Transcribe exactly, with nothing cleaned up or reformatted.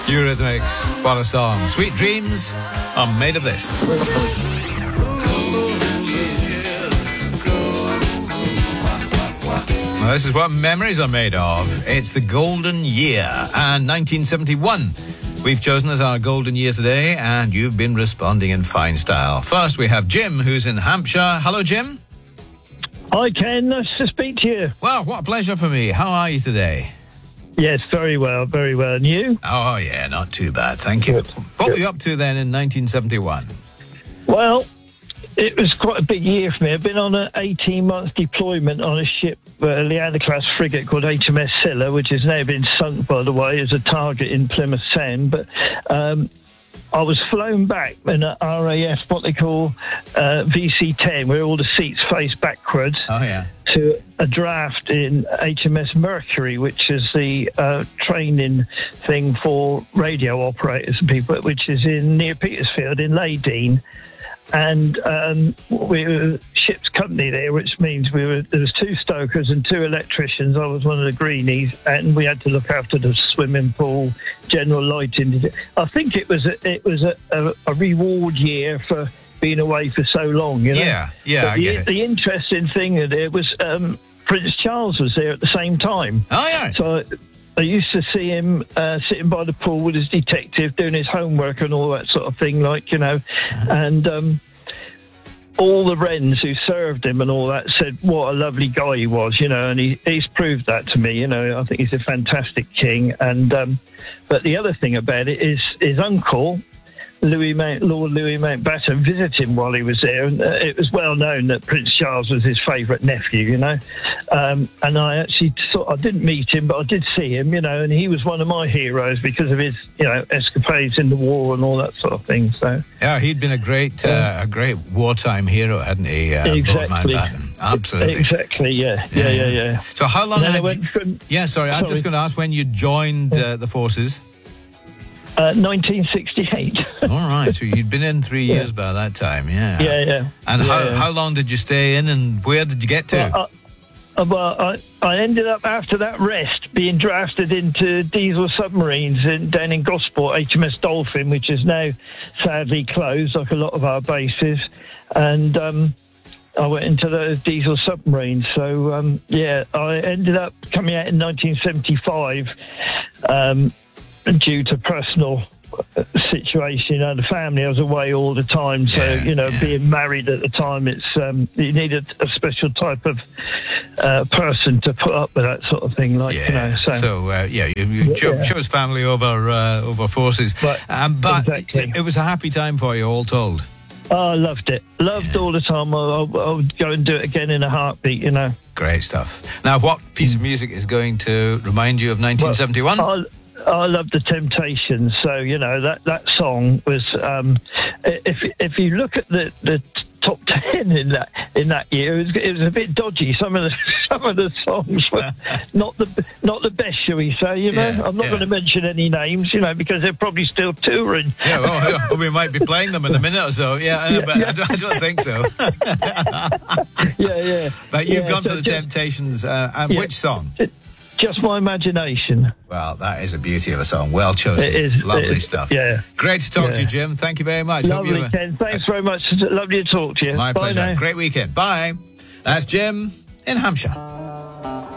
Eurythmics, what a song. Sweet dreams are made of this. Well, this is what memories are made of. It's the golden year, and nineteen seventy-one we've chosen as our golden year today, and you've been responding in fine style. First, we have Jim, who's in Hampshire. Hello, Jim. Hi, Ken. Nice to speak to you. Well, what a pleasure for me. How are you today? Yes, very well, very well. And you? Oh, yeah, not too bad, thank you. Good. What Good. were you up to then in nineteen seventy-one? Well, it was quite a big year for me. I've been on an eighteen-month deployment on a ship, a Leander-class frigate called H M S Scylla, which has now been sunk, by the way, as a target in Plymouth Sound. But um, I was flown back in an R A F, what they call uh, V C ten, where all the seats face backwards. Oh, yeah. To a draft in H M S Mercury, which is the uh, training thing for radio operators and people, which is in near Petersfield in Leydene. And um, we were ship's company there, which means we were there was two stokers and two electricians. I was one of the greenies, and we had to look after the swimming pool, general lighting. I think it was a, it was a, a, a reward year for being away for so long. You know? Yeah, yeah, But I the, get it. the interesting thing there was um, Prince Charles was there at the same time. Oh, yeah. So I, I used to see him uh, sitting by the pool with his detective, doing his homework and all that sort of thing, like, you know. And um, all the Wrens who served him and all that said what a lovely guy he was, you know, and he, he's proved that to me, you know. I think he's a fantastic king. And um, but the other thing about it is his uncle, Louis Mount, Lord Louis Mountbatten, visited him while he was there, and uh, it was well known that Prince Charles was his favourite nephew, you know. Um, and I actually sort, I didn't meet him, but I did see him, you know, and he was one of my heroes because of his, you know, escapades in the war and all that sort of thing. So yeah, he'd been a great, uh, a great wartime hero, hadn't he? Uh, exactly. Lord Mountbatten. Absolutely. Exactly. Yeah. Yeah. Yeah. Yeah. yeah. So how long? And then Had I went you, from, yeah, sorry, I'm sorry. just going to ask when you joined uh, the forces. Uh, nineteen sixty-eight. All right, so you'd been in three years by that time, yeah. Yeah, yeah. And yeah, how yeah. how long did you stay in, and where did you get to? Well, I, uh, well, I, I ended up, after that rest, being drafted into diesel submarines in, down in Gosport, H M S Dolphin, which is now sadly closed, like a lot of our bases. And um, I went into those diesel submarines. So, um, yeah, I ended up coming out in nineteen seventy-five um, due to personal situation. You know, the family, I was away all the time, so Yeah, you know, yeah. being married at the time, it's um, you needed a special type of uh, person to put up with that sort of thing. Like, yeah. you know, so, so uh, yeah, you, you cho- Yeah. chose family over uh, over forces, But- um, but exactly. it, it was a happy time for you, all told. oh, I loved it, loved all the time. I, I, I would go and do it again in a heartbeat. You know, Great stuff. Now, what piece of music is going to remind you of nineteen seventy-one? I, I love the Temptations. So you know that that song was. Um, if if you look at the the top ten in that in that year, it was, it was a bit dodgy. Some of the some of the songs were not the not the best, shall we say? You know, Yeah, I'm not yeah. going to mention any names, you know, because they're probably still touring. Yeah, well, yeah, well, we might be playing them in a minute or so. Yeah, uh, Yeah, but yeah. I, don't, I don't think so. yeah, yeah. But you've Yeah, gone so to the just- Temptations. Uh, and Yeah. which song? Just My Imagination. Well, that is a beauty of a song. Well chosen. It is. Lovely it is, stuff. Yeah. Great to talk to Yeah. you, Jim. Thank you very much. Hope Lovely, you have a- Ken. Thanks very much. Lovely to talk to you. My Bye pleasure. now. Great weekend. Bye. That's Jim in Hampshire.